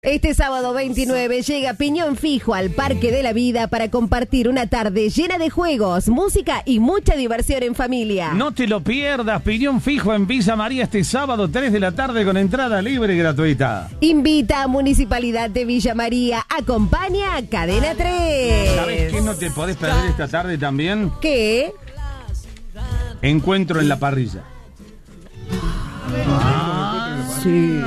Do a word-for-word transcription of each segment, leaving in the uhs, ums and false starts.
Este sábado veintinueve llega Piñón Fijo al Parque de la Vida para compartir una tarde llena de juegos, música y mucha diversión en familia. No te lo pierdas, Piñón Fijo en Villa María este sábado tres de la tarde con entrada libre y gratuita. Invita a Municipalidad de Villa María, acompaña a Cadena tres. ¿Sabes qué no te podés perder esta tarde también? ¿Qué? Encuentro en la parrilla. Ah, sí.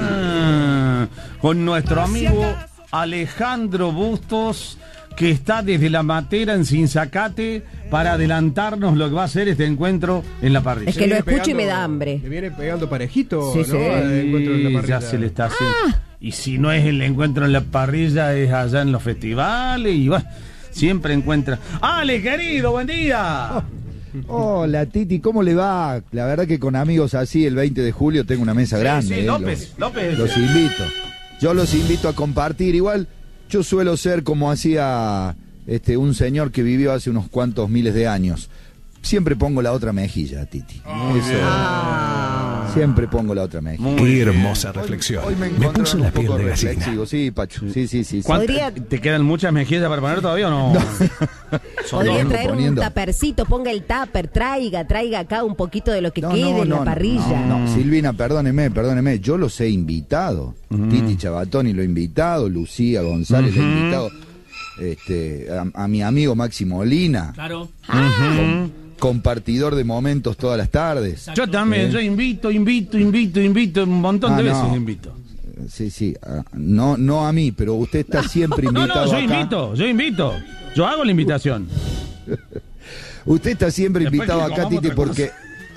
Con nuestro amigo Alejandro Bustos, que está desde La Matera en Sinzacate para adelantarnos lo que va a ser este encuentro en la parrilla. Es que lo escucho pegando, y me da hambre. Le viene pegando parejito, sí, ¿no? Sí. El encuentro en la parrilla. Ya se le está haciendo. Ah. Y si no es el encuentro en la parrilla, es allá en los festivales y bueno, siempre encuentra. ¡Ale, querido, buen día! Oh. Hola Titi, ¿cómo le va? La verdad que con amigos así el veinte de julio tengo una mesa sí, grande. Sí, eh, López, los, López. Los invito. Yo los invito a compartir. Igual yo suelo ser como hacía este un señor que vivió hace unos cuantos miles de años. Siempre pongo la otra mejilla, Titi. Oh, Eso. Ah. Siempre pongo la otra mejilla. Qué hermosa reflexión. Hoy, hoy me, me puso la piel de gallina. Sí, Pacho. Sí, sí, sí. ¿Podría... ¿Te quedan muchas mejillas para poner todavía o no? no. Podría no, traer poniendo... un tapercito, ponga el tupper, traiga, traiga acá un poquito de lo que no, quede no, en no, la parrilla. No, no, Silvina, perdóneme, perdóneme. Yo los he invitado. Mm. Titi Chabatoni lo he invitado, Lucía González uh-huh. lo he invitado. Este, a, a mi amigo Maxi Molina. Claro. Ah. Con, compartidor de momentos todas las tardes. Exacto. Yo también, eh. yo invito, invito, invito, invito, un montón ah, de veces no. invito. Sí, sí, no, no a mí, pero usted está siempre invitado. No, no, yo acá. invito, yo invito, yo hago la invitación. Usted está siempre Después invitado acá, Titi, porque...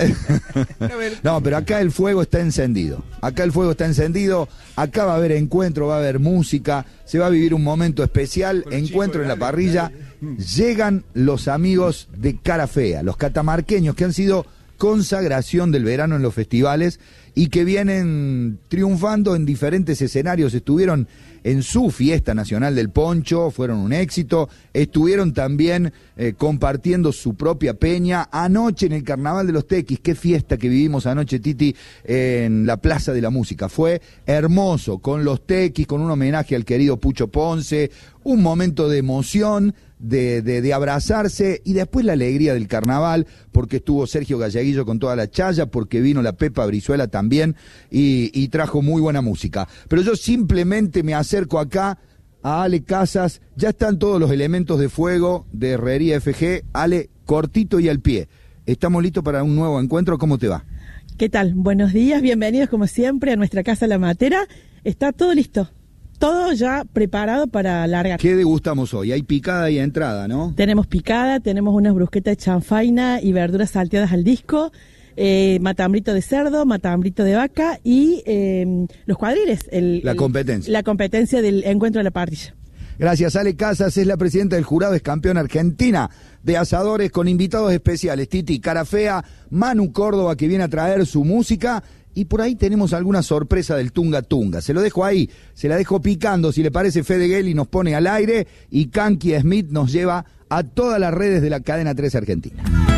No, pero acá el fuego está encendido. Acá el fuego está encendido. Acá va a haber encuentro, va a haber música. Se va a vivir un momento especial. Bueno, encuentro chico, en la parrilla. Llegan los amigos de Cara Fea, los catamarqueños que han sido consagración del verano en los festivales y que vienen triunfando en diferentes escenarios. Estuvieron en su fiesta nacional del poncho, fueron un éxito. Estuvieron también eh, compartiendo su propia peña anoche en el Carnaval de los Tequis. Qué fiesta que vivimos anoche, Titi, en la Plaza de la Música. Fue hermoso, con los Tequis, con un homenaje al querido Pucho Ponce, un momento de emoción, de, de, de abrazarse, y después la alegría del carnaval, porque estuvo Sergio Galleguillo con toda la chaya, porque vino la Pepa Brizuela también, y, y trajo muy buena música. Pero yo simplemente me acerco acá a Ale Casas. Ya están todos los elementos de fuego de Herrería F G. Ale, cortito y al pie. ¿Estamos listos para un nuevo encuentro? ¿Cómo te va? ¿Qué tal? Buenos días, bienvenidos como siempre a nuestra casa La Matera. Está todo listo. Todo ya preparado para largar. ¿Qué degustamos hoy? Hay picada y entrada, ¿no? Tenemos picada, tenemos unas brusquetas de chanfaina y verduras salteadas al disco, eh, matambrito de cerdo, matambrito de vaca y eh, los cuadriles. El, la el, competencia. La competencia del encuentro de la parrilla. Gracias. Ale Casas es la presidenta del jurado, es campeona argentina de asadores con invitados especiales. Titi, Cara Fea, Manu Córdoba, que viene a traer su música. Y por ahí tenemos alguna sorpresa del Tunga Tunga. Se lo dejo ahí, se la dejo picando. Si le parece, Fede Gelli nos pone al aire y Kanki Smith nos lleva a todas las redes de la cadena tres Argentina.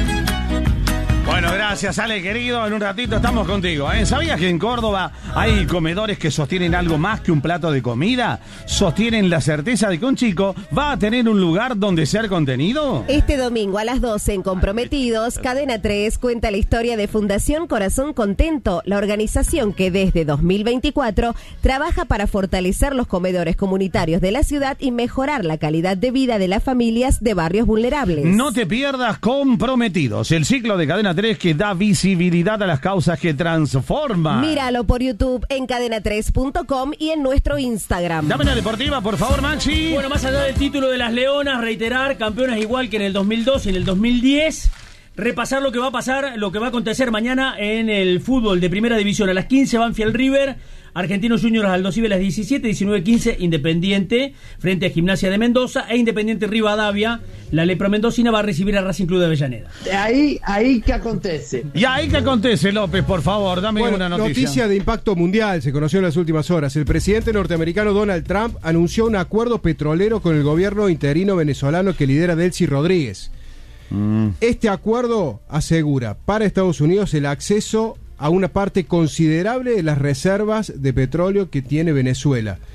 Bueno, gracias, Ale, querido. En un ratito estamos contigo, ¿eh? ¿Sabías que en Córdoba hay comedores que sostienen algo más que un plato de comida? ¿Sostienen la certeza de que un chico va a tener un lugar donde ser contenido? Este domingo a las doce en Comprometidos, Cadena tres cuenta la historia de Fundación Corazón Contento, la organización que desde dos mil veinticuatro trabaja para fortalecer los comedores comunitarios de la ciudad y mejorar la calidad de vida de las familias de barrios vulnerables. No te pierdas Comprometidos, el ciclo de Cadena tres que da visibilidad a las causas que transforman. Míralo por YouTube en cadena tres punto com y en nuestro Instagram. Dame la deportiva, por favor, Maxi. Bueno, más allá del título de las Leonas, reiterar, campeonas igual que en el dos mil dos y en el dos mil diez. Repasar lo que va a pasar, lo que va a acontecer mañana en el fútbol de primera división. A las quince, Banfield River, Argentinos Juniors Aldosivi a las diecisiete, diecinueve quince, Independiente frente a Gimnasia de Mendoza e Independiente Rivadavia. La Lepra Mendocina va a recibir a Racing Club de Avellaneda. Ahí, ahí que acontece. Y ahí que acontece, López, por favor, dame bueno, una noticia. Noticia de impacto mundial, se conoció en las últimas horas. El presidente norteamericano Donald Trump anunció un acuerdo petrolero con el gobierno interino venezolano que lidera Delcy Rodríguez. Mm. Este acuerdo asegura para Estados Unidos el acceso a una parte considerable de las reservas de petróleo que tiene Venezuela.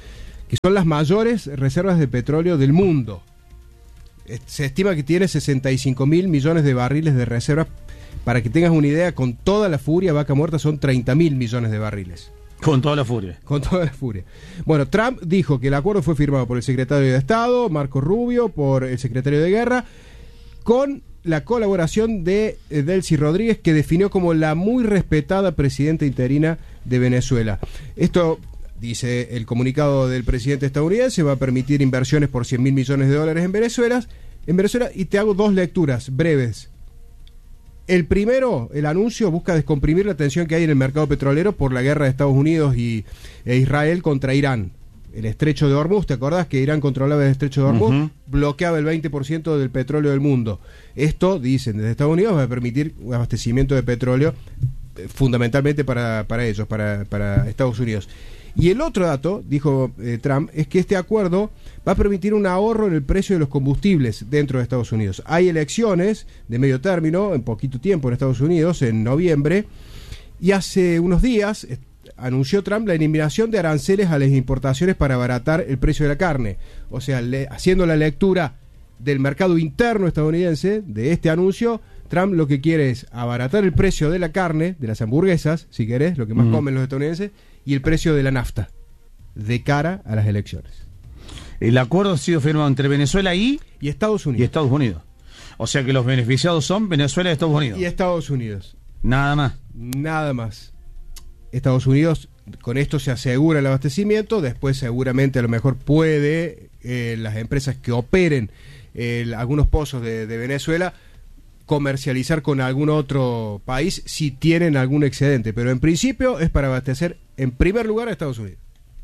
que son las mayores reservas de petróleo del mundo. Se estima que tiene sesenta y cinco mil millones de barriles de reservas. Para que tengas una idea, con toda la furia, Vaca Muerta son treinta mil millones de barriles. Con toda la furia. Con toda la furia. Bueno, Trump dijo que el acuerdo fue firmado por el secretario de Estado, Marco Rubio, por el secretario de Guerra, con la colaboración de eh, Delcy Rodríguez, que definió como la muy respetada presidenta interina de Venezuela. Esto, dice el comunicado del presidente estadounidense, va a permitir inversiones por cien mil millones de dólares en Venezuela, en Venezuela, y te hago dos lecturas breves. El primero, el anuncio busca descomprimir la tensión que hay en el mercado petrolero por la guerra de Estados Unidos y, e Israel contra Irán. El estrecho de Hormuz, ¿te acordás que Irán controlaba el estrecho de Hormuz? Uh-huh. Bloqueaba el veinte por ciento del petróleo del mundo. Esto, dicen desde Estados Unidos, va a permitir un abastecimiento de petróleo eh, fundamentalmente para, para ellos, para, para Estados Unidos. Y el otro dato, dijo eh, Trump, es que este acuerdo va a permitir un ahorro en el precio de los combustibles dentro de Estados Unidos. Hay elecciones de medio término, en poquito tiempo en Estados Unidos, en noviembre, y hace unos días eh, anunció Trump la eliminación de aranceles a las importaciones para abaratar el precio de la carne. O sea, le, haciendo la lectura del mercado interno estadounidense de este anuncio, Trump lo que quiere es abaratar el precio de la carne, de las hamburguesas, si querés, lo que más mm. comen los estadounidenses, y el precio de la nafta, de cara a las elecciones. El acuerdo ha sido firmado entre Venezuela y... Y Estados Unidos. Y Estados Unidos. O sea que los beneficiados son Venezuela y Estados Unidos. Y Estados Unidos. Nada más. Nada más. Estados Unidos, con esto se asegura el abastecimiento, después seguramente a lo mejor puede eh, las empresas que operen eh, algunos pozos de, de Venezuela comercializar con algún otro país si tienen algún excedente, pero en principio es para abastecer en primer lugar a Estados Unidos.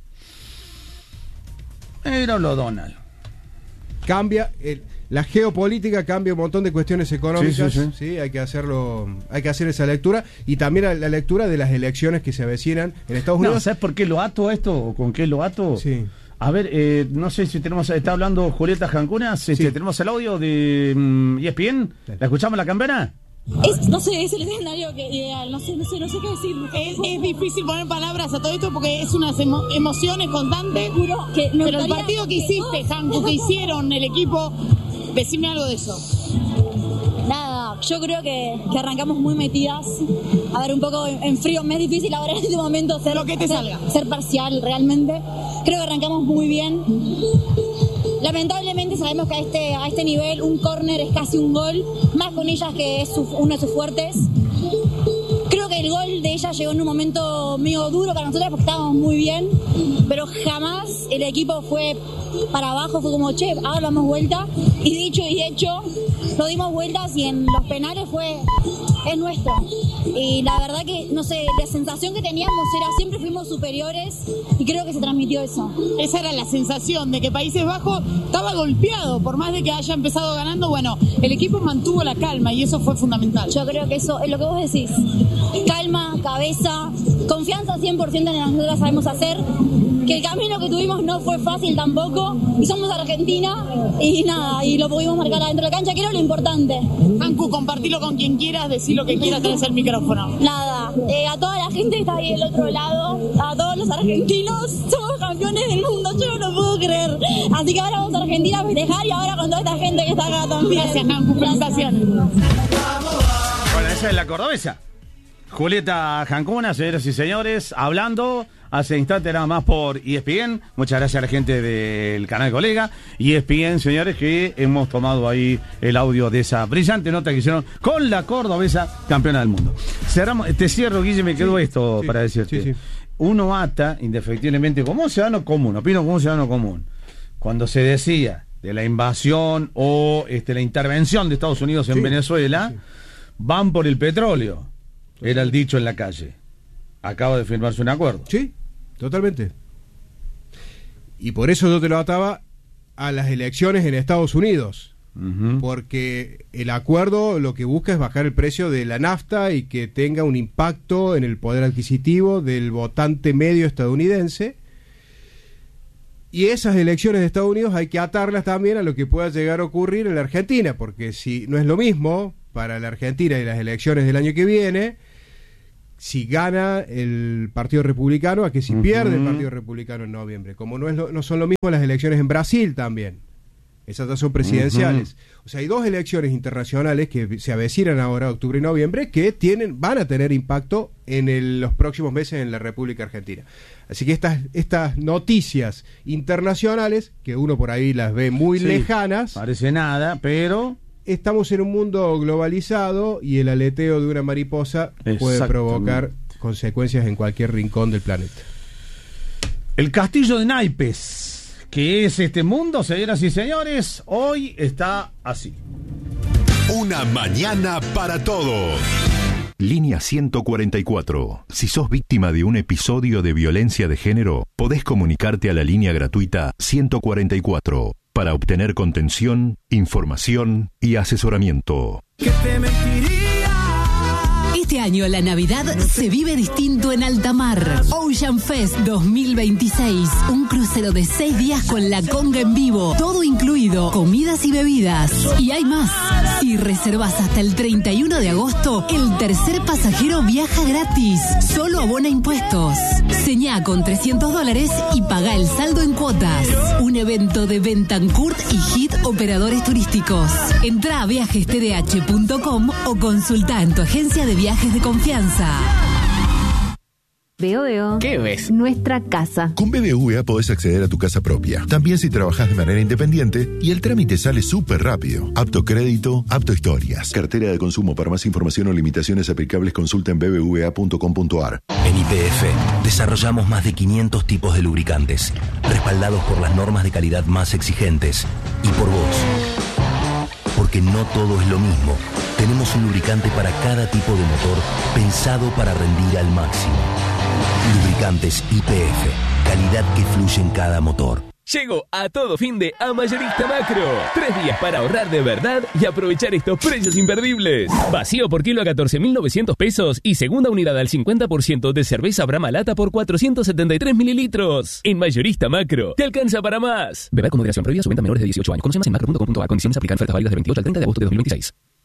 Era lo Donald. Cambia, el, la geopolítica cambia un montón de cuestiones económicas, sí, sí, sí. ¿sí? Hay que hacerlo, hay que hacer esa lectura y también la, la lectura de las elecciones que se avecinan en Estados Unidos. No, ¿sabes por qué lo ato esto o con qué lo ato? Sí. A ver, eh, no sé si tenemos, está hablando Julieta Jancunas, sí. este, tenemos el audio de um, E S P N, ¿la escuchamos la campana? Es, no sé, es el escenario que ideal, no sé, no sé, no sé qué decir. Es, es difícil poner palabras a todo esto porque es unas emo, emociones constantes. Juro que pero estaría... el partido que hiciste, Janku, que hicieron el equipo, decime algo de eso. Nada, yo creo que, que arrancamos muy metidas. A ver, un poco en, en frío, me es difícil ahora en este momento ser, lo que te ser, salga. ser parcial realmente. Creo que arrancamos muy bien. Lamentablemente sabemos que a este, a este nivel un córner es casi un gol, más con ellas que es su, uno de sus fuertes. Creo que el gol de ella llegó en un momento medio duro para nosotros porque estábamos muy bien, pero jamás el equipo fue para abajo, fue como, che, ahora lo damos vuelta, y dicho y hecho, lo dimos vueltas y en los penales fue, es nuestro. Y la verdad que, no sé, la sensación que teníamos era siempre fuimos superiores y creo que se transmitió eso. Esa era la sensación de que Países Bajos estaba golpeado, por más de que haya empezado ganando, bueno, el equipo mantuvo la calma y eso fue fundamental. Yo creo que eso es lo que vos decís. Calma, cabeza, confianza cien por ciento en lo que nosotros sabemos hacer, que el camino que tuvimos no fue fácil tampoco, y somos Argentina, y nada, y lo pudimos marcar adentro de la cancha, que era lo importante. Ancu, compartilo con quien quieras, decir lo que quieras, tenés el micrófono. Nada, eh, a toda la gente que está ahí del otro lado, a todos los argentinos, somos campeones del mundo, yo no lo puedo creer. Así que ahora vamos a Argentina a festejar, y ahora con toda esta gente que está acá también. Gracias, Ancu, felicitaciones. Bueno, esa es la cordobesa. Julieta Jancuna, señoras y señores, hablando hace instante nada más por E S P N. Muchas gracias a la gente del canal Colega. E S P N, señores, que hemos tomado ahí el audio de esa brillante nota que hicieron con la cordobesa campeona del mundo. Cerramos, te cierro, Guille, me quedó sí, esto sí, para decirte. Sí, sí. Uno ata, indefectiblemente, como un ciudadano común, opino como un ciudadano común, cuando se decía de la invasión o este, la intervención de Estados Unidos en sí, Venezuela, sí. van por el petróleo. Era el dicho en la calle. Acaba de firmarse un acuerdo. Sí, totalmente. Y por eso yo te lo ataba a las elecciones en Estados Unidos. Uh-huh. Porque el acuerdo lo que busca es bajar el precio de la nafta y que tenga un impacto en el poder adquisitivo del votante medio estadounidense. Y esas elecciones de Estados Unidos hay que atarlas también a lo que pueda llegar a ocurrir en la Argentina, porque si no es lo mismo para la Argentina y las elecciones del año que viene si gana el Partido Republicano a que si uh-huh. pierde el Partido Republicano en noviembre. Como no, es lo, no son lo mismo las elecciones en Brasil también. Esas ya son presidenciales. Uh-huh. O sea, hay dos elecciones internacionales que se avecinan ahora, octubre y noviembre, que tienen, van a tener impacto en el, los próximos meses en la República Argentina. Así que estas, estas noticias internacionales, que uno por ahí las ve muy sí, lejanas. Parece nada, pero... Estamos en un mundo globalizado y el aleteo de una mariposa puede provocar consecuencias en cualquier rincón del planeta. El castillo de naipes, que es este mundo, señoras y señores, hoy está así. Una mañana para todos. Línea ciento cuarenta y cuatro. Si sos víctima de un episodio de violencia de género, podés comunicarte a la línea gratuita ciento cuarenta y cuatro para obtener contención, información y asesoramiento. ¿Qué te mentiría? Este año la Navidad se vive distinto en alta mar. Ocean Fest dos mil veintiséis. Un crucero de seis días con la conga en vivo. Todo incluido, comidas y bebidas. Y hay más. Si reservas hasta el treinta y uno de agosto, el tercer pasajero viaja gratis. Solo abona impuestos. Señá con trescientos dólares y paga el saldo en cuotas. Un evento de Bentancourt y Hit Operadores Turísticos. Entrá a viajes t d h punto com o consulta en tu agencia de viajes de confianza. Veo, veo. ¿Qué ves? Nuestra casa. Con B B V A podés acceder a tu casa propia. También si trabajás de manera independiente y el trámite sale súper rápido. Apto crédito, apto historias. Cartera de consumo. Para más información o limitaciones aplicables consulta en b b v a punto com punto a r. En Y P F desarrollamos más de quinientos tipos de lubricantes, respaldados por las normas de calidad más exigentes y por vos. Porque no todo es lo mismo. Tenemos un lubricante para cada tipo de motor pensado para rendir al máximo. Lubricantes Y P F. Calidad que fluye en cada motor. Llegó a todo fin de a Mayorista Macro. Tres días para ahorrar de verdad y aprovechar estos precios imperdibles. Vacío por kilo a catorce mil novecientos pesos y segunda unidad al cincuenta por ciento de cerveza Brahma Lata por cuatrocientos setenta y tres mililitros. En Mayorista Macro, te alcanza para más. Beber con moderación, prohibida su venta a menores de dieciocho años. Conoce más en macro punto com punto a r. Condiciones aplican. Ofertas válidas de veintiocho al treinta de agosto de dos mil veintiséis.